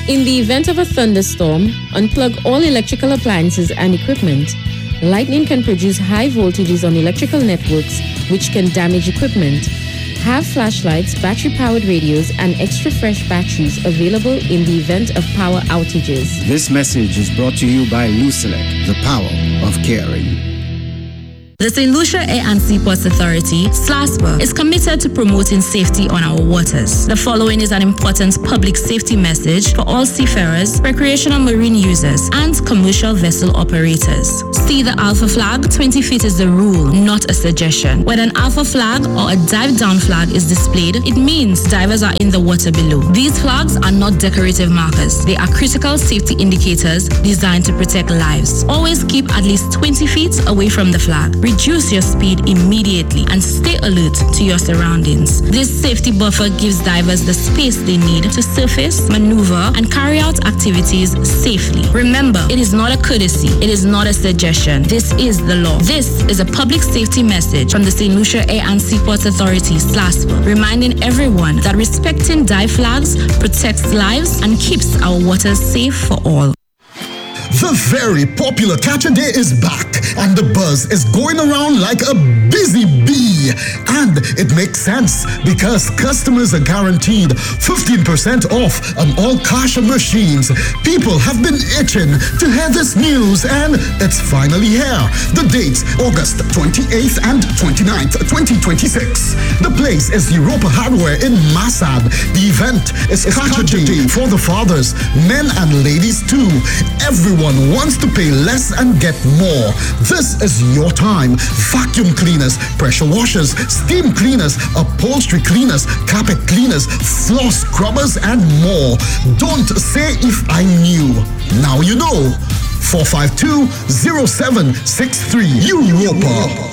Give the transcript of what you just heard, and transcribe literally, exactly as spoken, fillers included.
In the event of a thunderstorm, unplug all electrical appliances and equipment. Lightning can produce high voltages on electrical networks, which can damage equipment. Have flashlights, battery-powered radios, and extra fresh batteries available in the event of power outages. This message is brought to you by Lucelec, the power of caring. The Saint Lucia Air and Seaports Authority, SLASPA, is committed to promoting safety on our waters. The following is an important public safety message for all seafarers, recreational marine users, and commercial vessel operators. See the Alpha flag? twenty feet is the rule, not a suggestion. When an Alpha flag or a dive down flag is displayed, it means divers are in the water below. These flags are not decorative markers. They are critical safety indicators designed to protect lives. Always keep at least twenty feet away from the flag. Reduce your speed immediately and stay alert to your surroundings. This safety buffer gives divers the space they need to surface, maneuver, and carry out activities safely. Remember, it is not a courtesy. It is not a suggestion. This is the law. This is a public safety message from the Saint Lucia Air and Seaports Authority, SLASPA, reminding everyone that respecting dive flags protects lives and keeps our waters safe for all. The very popular Catch a Day is back, and the buzz is going around like a busy bee. And it makes sense because customers are guaranteed fifteen percent off on all cash machines. People have been itching to hear this news, and it's finally here. The dates, August twenty-eighth and twenty-ninth, twenty twenty-six. The place is Europa Hardware in Massad. The event is Catch a Day for the fathers, men and ladies too. Everyone wants to pay less and get more. This is your time. Vacuum cleaners, pressure washers, steam cleaners, upholstery cleaners, carpet cleaners, floor scrubbers, and more. Don't say if I knew. Now you know. four five two, zero seven six three Europa.